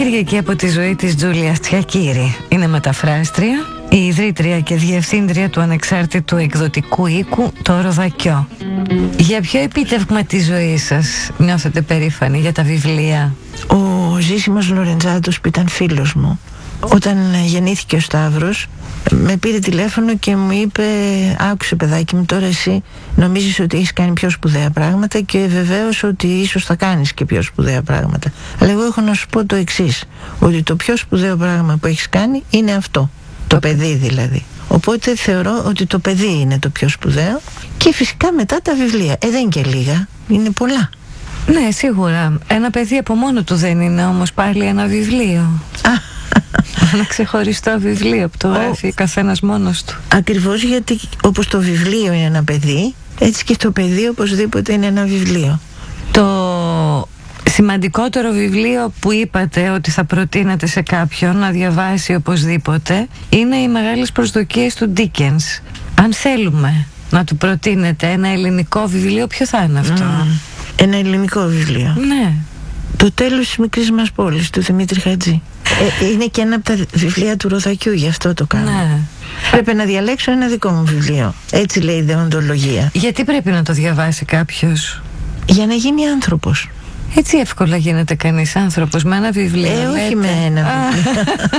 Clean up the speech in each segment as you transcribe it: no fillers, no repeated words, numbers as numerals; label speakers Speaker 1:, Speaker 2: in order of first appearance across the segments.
Speaker 1: Κυριακή από τη ζωή της Τζούλια Τσιακύρη. Είναι μεταφράστρια, η ιδρύτρια και διευθύντρια του ανεξάρτητου εκδοτικού οίκου Το Ροδακιό. Για ποιο επίτευγμα της ζωής σας νιώθετε περήφανοι, για τα βιβλία?
Speaker 2: Ο Ζήσιμος Λορεντζάτος, που ήταν φίλος μου, όταν γεννήθηκε ο Σταύρος, με πήρε τηλέφωνο και μου είπε: άκουσε παιδάκι μου, τώρα εσύ νομίζεις ότι έχεις κάνει πιο σπουδαία πράγματα και βεβαίως ότι ίσως θα κάνεις και πιο σπουδαία πράγματα, αλλά εγώ έχω να σου πω το εξής, ότι το πιο σπουδαίο πράγμα που έχεις κάνει είναι αυτό, το παιδί δηλαδή. Οπότε θεωρώ ότι το παιδί είναι το πιο σπουδαίο, και φυσικά μετά τα βιβλία. Δεν είναι και λίγα, είναι πολλά.
Speaker 1: Ναι, σίγουρα. Ένα παιδί από μόνο του δεν είναι όμως πάλι ένα βιβλίο. Ένα ξεχωριστό βιβλίο που το γράφει καθένας μόνος του.
Speaker 2: Ακριβώς, γιατί όπως το βιβλίο είναι ένα παιδί, έτσι και το παιδί οπωσδήποτε είναι ένα βιβλίο.
Speaker 1: Το σημαντικότερο βιβλίο που είπατε ότι θα προτείνατε σε κάποιον να διαβάσει οπωσδήποτε είναι οι Μεγάλες Προσδοκίες του Ντίκενς. Αν θέλουμε να του προτείνετε ένα ελληνικό βιβλίο, ποιο θα είναι αυτό?
Speaker 2: Ένα ελληνικό βιβλίο?
Speaker 1: Ναι.
Speaker 2: Το τέλος της μικρής μας πόλης, του Δημήτρη Χατζή. Είναι και ένα από τα βιβλία του Ροδακιού, γι' αυτό το κάνω.
Speaker 1: Ναι.
Speaker 2: Πρέπει να διαλέξω ένα δικό μου βιβλίο. Έτσι λέει η δεοντολογία.
Speaker 1: Γιατί πρέπει να το διαβάσει κάποιος?
Speaker 2: Για να γίνει άνθρωπος.
Speaker 1: Έτσι εύκολα γίνεται κανείς άνθρωπος με ένα βιβλίο?
Speaker 2: Όχι με ένα βιβλίο.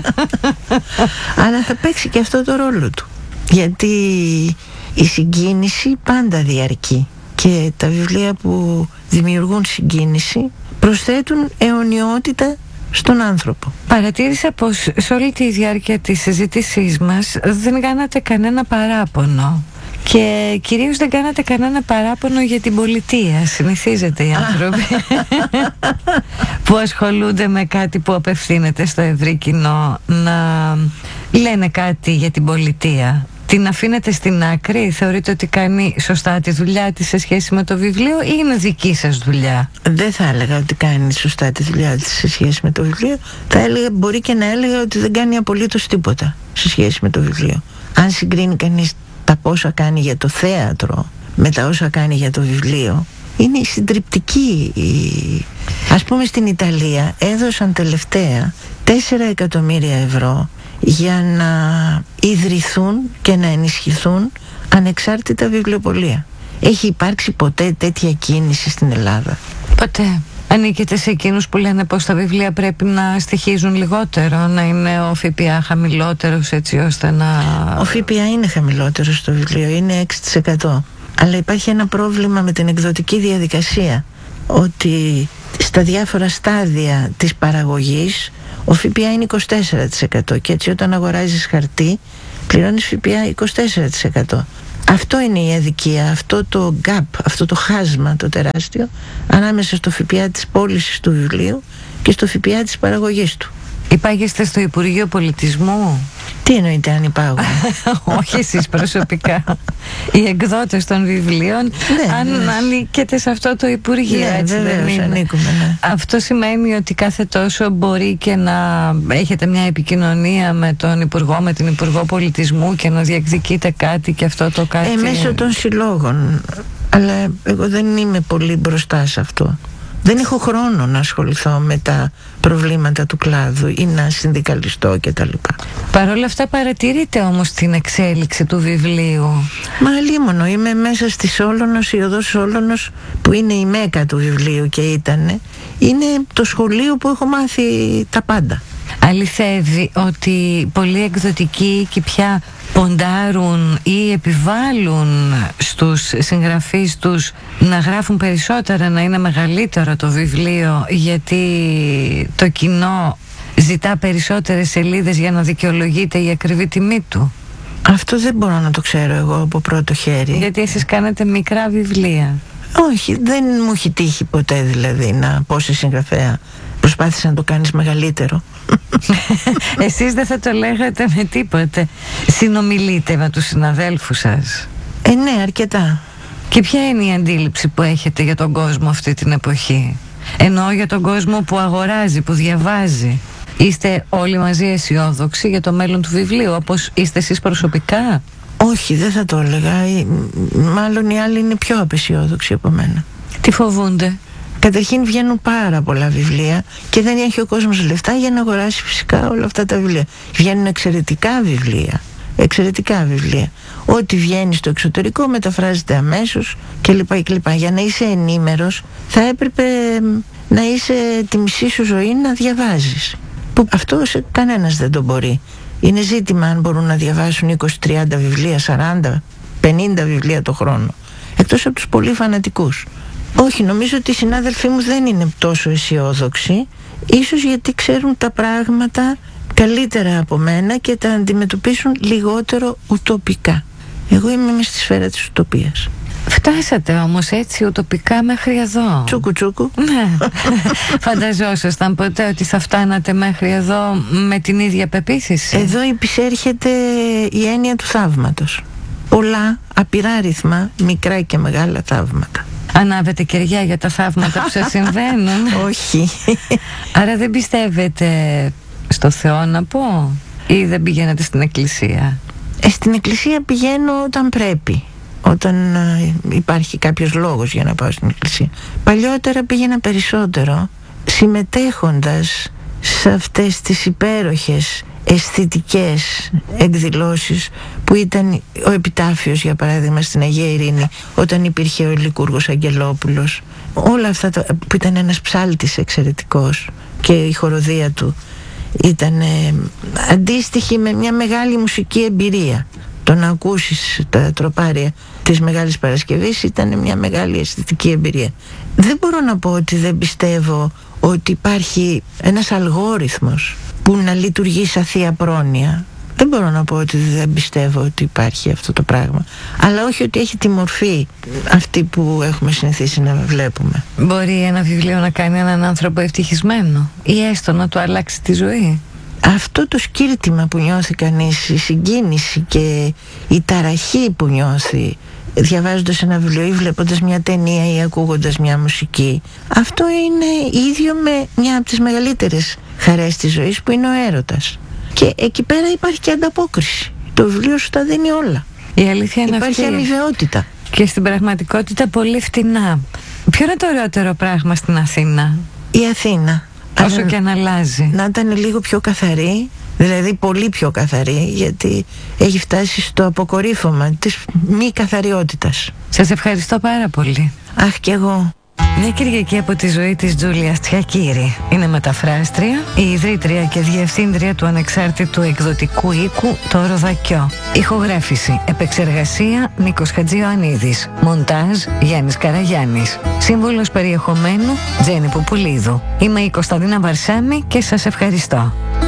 Speaker 2: Αλλά θα παίξει και αυτό το ρόλο του. Γιατί η συγκίνηση πάντα διαρκεί, και τα βιβλία που δημιουργούν συγκίνηση προσθέτουν αιωνιότητα στον άνθρωπο.
Speaker 1: Παρατήρησα πως σε όλη τη διάρκεια της συζήτησής μας δεν κάνατε κανένα παράπονο, και κυρίως δεν κάνατε κανένα παράπονο για την πολιτεία. Συνηθίζεται οι άνθρωποι που ασχολούνται με κάτι που απευθύνεται στο ευρύ κοινό να λένε κάτι για την πολιτεία. Την αφήνετε στην άκρη? Θεωρείτε ότι κάνει σωστά τη δουλειά της σε σχέση με το βιβλίο, ή είναι δική σας δουλειά?
Speaker 2: Δεν θα έλεγα ότι κάνει σωστά τη δουλειά της σε σχέση με το βιβλίο. Θα έλεγα, μπορεί και να έλεγα ότι δεν κάνει απολύτως τίποτα σε σχέση με το βιβλίο. Αν συγκρίνει κανείς τα πόσα κάνει για το θέατρο με τα όσα κάνει για το βιβλίο, είναι συντριπτική. Ας πούμε, στην Ιταλία έδωσαν τελευταία 4 εκατομμύρια ευρώ για να ιδρυθούν και να ενισχυθούν ανεξάρτητα βιβλιοπωλεία. Έχει υπάρξει ποτέ τέτοια κίνηση στην Ελλάδα?
Speaker 1: Ποτέ. Ανήκετε σε εκείνους που λένε πως τα βιβλία πρέπει να στοιχίζουν λιγότερο, να είναι ο ΦΠΑ χαμηλότερος, έτσι ώστε να...
Speaker 2: Ο ΦΠΑ είναι χαμηλότερος στο βιβλίο, είναι 6%. Αλλά υπάρχει ένα πρόβλημα με την εκδοτική διαδικασία, ότι στα διάφορα στάδια της παραγωγής ο ΦΠΑ είναι 24%, και έτσι όταν αγοράζεις χαρτί πληρώνεις ΦΠΑ 24%. Αυτό είναι η αδικία, αυτό το gap, αυτό το χάσμα το τεράστιο ανάμεσα στο ΦΠΑ της πώλησης του βιβλίου και στο ΦΠΑ της παραγωγής του.
Speaker 1: Υπάγεστε στο Υπουργείο Πολιτισμού?
Speaker 2: Τι εννοείται αν υπάγω?
Speaker 1: Όχι εσείς προσωπικά. Οι εκδότες των βιβλίων, αν ανήκετε σε αυτό το Υπουργείο,
Speaker 2: ναι,
Speaker 1: έτσι
Speaker 2: βεβαίως,
Speaker 1: δεν είναι?
Speaker 2: Ανήκουμε, ναι.
Speaker 1: Αυτό σημαίνει ότι κάθε τόσο μπορεί και να έχετε μια επικοινωνία με τον Υπουργό, με την Υπουργό Πολιτισμού, και να διεκδικείτε κάτι, και αυτό το κάτι...
Speaker 2: Μέσω των συλλόγων. Αλλά εγώ δεν είμαι πολύ μπροστά σε αυτό. Δεν έχω χρόνο να ασχοληθώ με τα προβλήματα του κλάδου ή να συνδικαλιστώ κτλ.
Speaker 1: Παρ' όλα αυτά παρατηρείτε όμως την εξέλιξη του βιβλίου?
Speaker 2: Μα αλίμονο, είμαι μέσα στη Σόλωνος, η οδός Σόλωνος, που είναι η μέκα του βιβλίου και είναι το σχολείο που έχω μάθει τα πάντα.
Speaker 1: Αληθεύει ότι πολλοί εκδοτικοί και πια ποντάρουν ή επιβάλλουν στους συγγραφείς τους να γράφουν περισσότερα, να είναι μεγαλύτερο το βιβλίο, γιατί το κοινό ζητά περισσότερες σελίδες για να δικαιολογείται η ακριβή τιμή του?
Speaker 2: Αυτό δεν μπορώ να το ξέρω εγώ από πρώτο χέρι.
Speaker 1: Γιατί εσείς κάνετε μικρά βιβλία.
Speaker 2: Όχι, δεν μου έχει τύχει ποτέ δηλαδή να πω σε συγγραφέα προσπάθησε να το κάνεις μεγαλύτερο.
Speaker 1: Εσείς δεν θα το λέγατε με τίποτε? Συνομιλείτε με τους συναδέλφους σας?
Speaker 2: Ναι, αρκετά.
Speaker 1: Και ποια είναι η αντίληψη που έχετε για τον κόσμο αυτή την εποχή? Εννοώ για τον κόσμο που αγοράζει, που διαβάζει. Είστε όλοι μαζί αισιόδοξοι για το μέλλον του βιβλίου, όπως είστε εσείς προσωπικά?
Speaker 2: Όχι, δεν θα το έλεγα. Μάλλον οι άλλοι είναι πιο απαισιόδοξοι από μένα.
Speaker 1: Τι φοβούνται?
Speaker 2: Καταρχήν βγαίνουν πάρα πολλά βιβλία και δεν έχει ο κόσμος λεφτά για να αγοράσει φυσικά όλα αυτά τα βιβλία. Βγαίνουν εξαιρετικά βιβλία. Εξαιρετικά βιβλία. Ό,τι βγαίνει στο εξωτερικό μεταφράζεται αμέσως κλπ. Για να είσαι ενήμερος θα έπρεπε να είσαι τη μισή σου ζωή να διαβάζεις. Που αυτό κανένας δεν το μπορεί. Είναι ζήτημα αν μπορούν να διαβάσουν 20-30 βιβλία, 40, 50 βιβλία το χρόνο. Εκτός από τους πολύ φανατικούς. Όχι, νομίζω ότι οι συνάδελφοί μου δεν είναι τόσο αισιόδοξοι. Ίσως γιατί ξέρουν τα πράγματα καλύτερα από μένα και τα αντιμετωπίσουν λιγότερο ουτοπικά. Εγώ είμαι μες στη σφαίρα της ουτοπίας.
Speaker 1: Φτάσατε όμως έτσι ουτοπικά μέχρι εδώ.
Speaker 2: Τσούκου τσούκου.
Speaker 1: Ναι. Φανταζόσασταν ποτέ ότι θα φτάνατε μέχρι εδώ με την ίδια πεποίθηση?
Speaker 2: Εδώ υπησέρχεται η έννοια του θαύματος. Πολλά, απειράριθμα, μικρά και μεγάλα θαύματα.
Speaker 1: Ανάβετε κεριά για τα θαύματα που σας συμβαίνουν?
Speaker 2: Όχι.
Speaker 1: Άρα δεν πιστεύετε στο Θεό, να πω, ή δεν πηγαίνετε στην εκκλησία?
Speaker 2: Στην εκκλησία πηγαίνω όταν πρέπει, όταν υπάρχει κάποιος λόγος για να πάω στην εκκλησία. Παλιότερα πήγαινα περισσότερο, συμμετέχοντας σε αυτές τις υπέροχες αισθητικές εκδηλώσεις που ήταν ο επιτάφιος, για παράδειγμα, στην Αγία Ειρήνη, όταν υπήρχε ο Λικούργος Αγγελόπουλος. Όλα αυτά που ήταν ένας ψάλτης εξαιρετικός και η χοροδία του ήταν αντίστοιχη με μια μεγάλη μουσική εμπειρία. Το να ακούσεις τα τροπάρια της Μεγάλης Παρασκευής ήταν μια μεγάλη αισθητική εμπειρία. Δεν μπορώ να πω ότι δεν πιστεύω ότι υπάρχει ένας αλγόριθμος που να λειτουργεί σαν θεία πρόνοια. Δεν μπορώ να πω ότι δεν πιστεύω ότι υπάρχει αυτό το πράγμα. Αλλά όχι ότι έχει τη μορφή αυτή που έχουμε συνηθίσει να βλέπουμε.
Speaker 1: Μπορεί ένα βιβλίο να κάνει έναν άνθρωπο ευτυχισμένο ή έστω να του αλλάξει τη ζωή?
Speaker 2: Αυτό το σκύρτημα που νιώθει κανείς, η συγκίνηση και η ταραχή που νιώθει διαβάζοντας ένα βιβλίο ή βλέποντας μια ταινία ή ακούγοντας μια μουσική, αυτό είναι ίδιο με μια από τις μεγαλύτερες χαρές της ζωής, που είναι ο έρωτας. Και εκεί πέρα υπάρχει και ανταπόκριση. Το βιβλίο σου τα δίνει όλα.
Speaker 1: Η αλήθεια είναι
Speaker 2: υπάρχει
Speaker 1: αυτή.
Speaker 2: αμοιβαιότητα.
Speaker 1: Και στην πραγματικότητα πολύ φτηνά. Ποιο είναι το ωραιότερο πράγμα στην Αθήνα?
Speaker 2: Η Αθήνα.
Speaker 1: Όσο και αν αλλάζει.
Speaker 2: Να ήταν λίγο πιο καθαρή, δηλαδή πολύ πιο καθαρή, γιατί έχει φτάσει στο αποκορύφωμα της μη καθαριότητας.
Speaker 1: Σας ευχαριστώ πάρα πολύ.
Speaker 2: Αχ, κι εγώ.
Speaker 1: Μια Κυριακή από τη ζωή της Τζούλιας Τσιακύρη. Είναι μεταφράστρια, η ιδρύτρια και διευθύντρια του ανεξάρτητου εκδοτικού οίκου Το Ροδακιό. Ηχογράφηση, επεξεργασία Νίκος Χατζιωαννίδης. Μοντάζ Γιάννης Καραγιάννης. Σύμβουλος περιεχομένου Τζέννη Πουπουλίδου. Είμαι η Κωνσταντίνα Βαρσάμη και σας ευχαριστώ.